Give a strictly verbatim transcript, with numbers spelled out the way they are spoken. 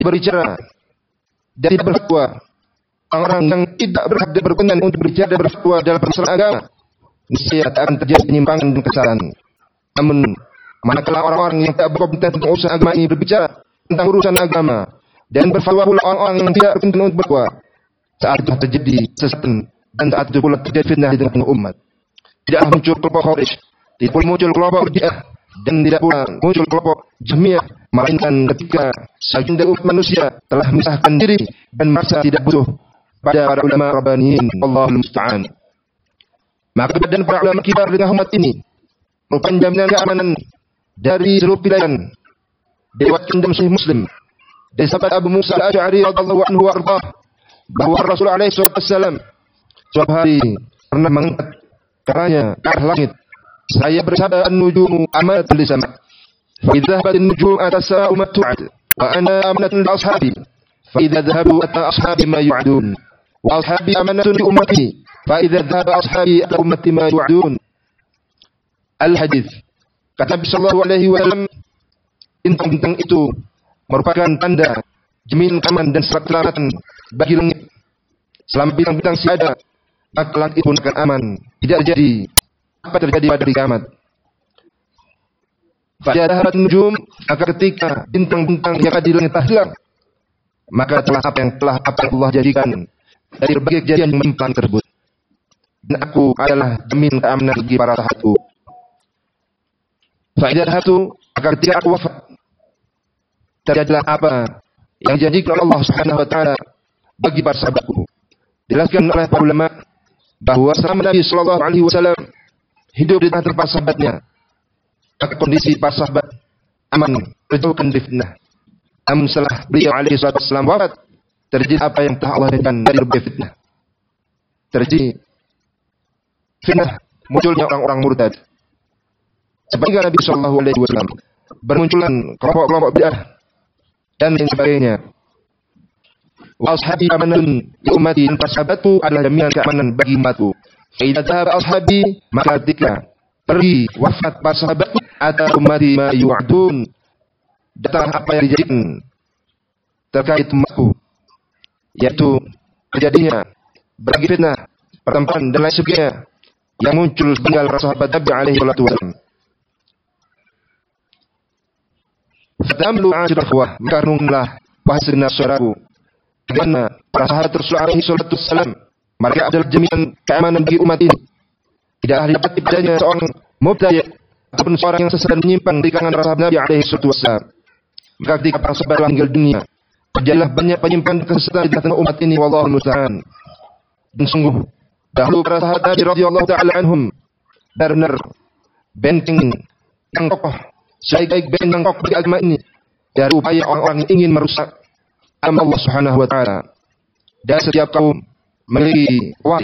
berbicara dan tidak berfatwa. Orang-orang yang tidak berhak dan berkenan untuk berbicara dan berfatwa dalam permasalahan agama, niscaya akan terjadi penyimpangan dan kesalahan. Namun, manakala orang-orang yang tak berkompeten tentang urusan agama ini berbicara tentang urusan agama dan berfatwa pula orang-orang yang tidak berkompeten untuk berfatwa, saat itu terjadi kesesatan dan saat itu pula terjadi fitnah di tengah umat. Tidaklah muncul kelompok Khawarij, tidak pula muncul kelompok Murji'ah, dan tidak pula muncul kelompok Jahmiyah, melainkan ketika sebagian umat manusia telah memisahkan diri dan merasa tidak butuh pada para ulama rabbaniyin. Allahul musta'an. Maka badan para ulama kibar dengan umat ini merupakan jaminan keamanan dari seluruh pilihan. Diriwayatkan dalam Sahih Muslim dari sahabat Abu Musa al-Asy'ari radhiyallahu anhu wa ardhah bahwa Rasulullah alaihi wasallam suatu hari pernah mengangkat keranya ke arah langit. Saya bersabda, an-nujumu amanatun lisama. Fa idza dhahabat an-nujum atasa'u ma tu'ad wa ana amanatun li ashabi. Fa idza dhahabu ata ashabi ma yu'adun. Wa ashabi amanatun li ummati. Fa idza dhahaba ashabi ata ummati ma yu'adun. Al-hadis. Kata Nabi sallallahu alaihi wasallam, bintang-bintang itu merupakan tanda jaminan keamanan dan keselamatan bagi langit. Selama bintang-bintang masih ada, maka langit pun akan aman. Tidak terjadi apa terjadi pada hari kiamat. Fa'idza dhahabat nujum, maka ketika bintang-bintang yang ada di langit telah hilang, maka telah apa yang telah apa yang Allah jadikan dari berbagai kejadian yang menimpa tersebut. Dan aku adalah jamin keamanan bagi para sahabatku. Fa'idza dhahabtu, maka ketika aku wafat, terjadilah apa yang dijanjikan Allah Subhanahu wa taala bagi para sahabatku. Dijelaskan oleh para ulama bahwa selama Nabi sallallahu alaihi wasallam hidup di tengah para sahabatnya, maka kondisi para sahabat aman, terjauhkan dari fitnah. Namun setelah beliau alaihi wasallam wafat, terjadi apa yang telah Allah jadikan dari berbagai fitnah. Terjadi fitnah, munculnya orang-orang murtad. Sebagai Nabi sallallahu alaihi wasallam, bermunculan kelompok-kelompok bid'ah dan lain sebagainya. Wa ashabi amanatun li ummati, dan sahabatku adalah jaminan keamanan bagi umatku. Fa idza dhahaba ashabi, maka ketika pergi wafat para sahabatku, ata ummati ma yu'adun, datang apa yang dijadikan terkait umatku, yaitu terjadinya berbagai fitnah, pertempuran dan lain sebagainya yang muncul tinggal para sahabat Nabi alaihi wasallam. Fatamlu ajra khawah, maka renunglah wahai segenap saudaraku, karena para sahabat Rasulullah alaihi wasallam mereka adalah jaminan keamanan bagi umat ini. Tidak ahli dapat padanya seorang mubtadi' ataupun seorang yang sesat dan menyimpang di kalangan para sahabat Nabi alaihi wasallam. Maka ketika para sahabat meninggal dunia, terjadilah banyak penyimpangan kesesatan di tengah umat ini. Wallahu musta'an. Dan sungguh dahulu para sahabat Nabi radhiyallahu taala anhum benar-benar benteng yang kokoh, sebaik-baik benteng kokoh di agama ini dari upaya orang-orang yang ingin merusak agama Allah Subhanahu wa taala. Dan setiap kaum memiliki